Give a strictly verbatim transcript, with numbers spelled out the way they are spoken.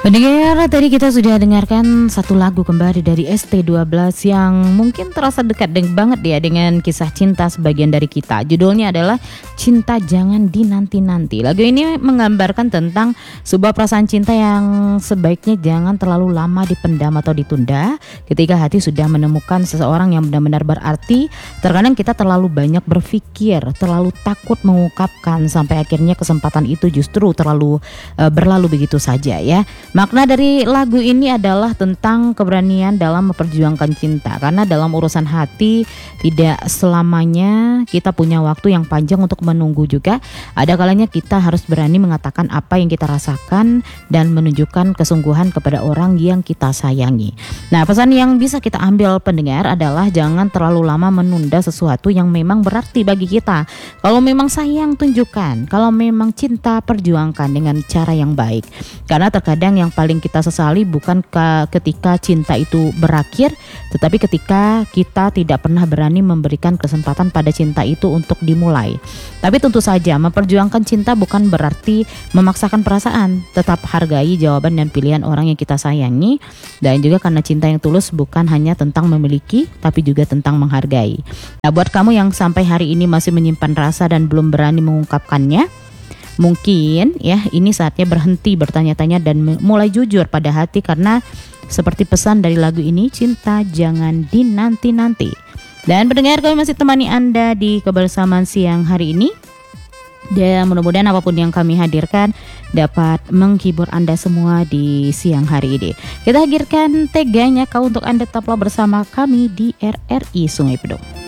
Pendengar, tadi kita sudah dengarkan satu lagu kembali dari S T dua belas yang mungkin terasa dekat deng- banget ya dengan kisah cinta sebagian dari kita. Judulnya adalah Cinta Jangan Dinanti-Nanti. Lagu ini menggambarkan tentang sebuah perasaan cinta yang sebaiknya jangan terlalu lama dipendam atau ditunda. Ketika hati sudah menemukan seseorang yang benar-benar berarti, terkadang kita terlalu banyak berpikir, terlalu takut mengungkapkan sampai akhirnya kesempatan itu justru terlalu uh, berlalu begitu saja ya. Makna dari lagu ini adalah tentang keberanian dalam memperjuangkan cinta. Karena dalam urusan hati tidak selamanya kita punya waktu yang panjang untuk menunggu juga. Ada kalanya kita harus berani mengatakan apa yang kita rasakan dan menunjukkan kesungguhan kepada orang yang kita sayangi. Nah, pesan yang bisa kita ambil pendengar adalah jangan terlalu lama menunda sesuatu yang memang berarti bagi kita. Kalau memang sayang, tunjukkan. Kalau memang cinta, perjuangkan dengan cara yang baik. Karena terkadang yang paling kita sesali bukan ke ketika cinta itu berakhir, tetapi ketika kita tidak pernah berani memberikan kesempatan pada cinta itu untuk dimulai. Tapi tentu saja memperjuangkan cinta bukan berarti memaksakan perasaan. Tetap hargai jawaban dan pilihan orang yang kita sayangi. Dan juga karena cinta yang tulus bukan hanya tentang memiliki, tapi juga tentang menghargai. Nah, buat kamu yang sampai hari ini masih menyimpan rasa dan belum berani mengungkapkannya, mungkin ya ini saatnya berhenti bertanya-tanya dan mulai jujur pada hati, karena seperti pesan dari lagu ini, cinta jangan dinanti-nanti. Dan pendengar, kami masih temani Anda di kebersamaan siang hari ini. Dan mudah-mudahan apapun yang kami hadirkan dapat menghibur Anda semua di siang hari ini. Kita hadirkan teganya kau untuk Anda, tetaplah bersama kami di R R I Sungai Pedong.